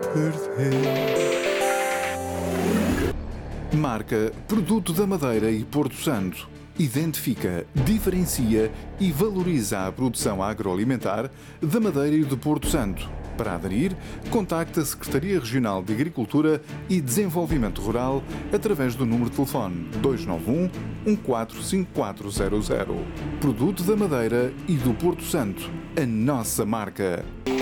perder. Marca Produto da Madeira e Porto Santo. Identifica, diferencia e valoriza a produção agroalimentar da Madeira e de Porto Santo. Para aderir, contacte a Secretaria Regional de Agricultura e Desenvolvimento Rural através do número de telefone 291 145400. Produto da Madeira e do Porto Santo. A nossa marca.